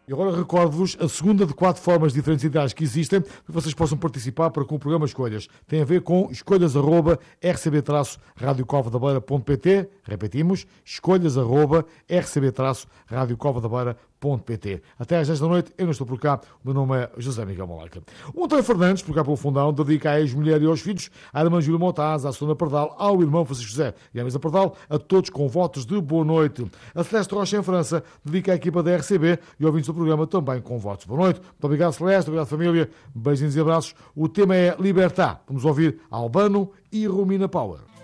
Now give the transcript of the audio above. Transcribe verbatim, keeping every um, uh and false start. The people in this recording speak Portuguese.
E agora recordo-vos a segunda de quatro formas diferentes de idades que existem para que vocês possam participar para com o programa Escolhas. Tem a ver com escolhas arroba r c b rádio cova da beira ponto p t. Repetimos, escolhas arroba r c b rádio cova da beira ponto p t. Até às dez da noite, eu não estou por cá. O meu nome é José Miguel Malaca. O António Fernandes, por cá pelo fundão, dedica à ex-mulher e aos filhos, à irmã Júlia Montaz, à Sona Pardal, ao irmão Francisco José e à mesa Pardal, a todos com votos de boa noite. A Celeste Rocha, em França, dedica à equipa da R C B e ouvintes do programa também com votos. Boa noite. Muito obrigado, Celeste. Obrigado, família. Beijinhos e abraços. O tema é Libertad. Vamos ouvir Albano e Romina Power.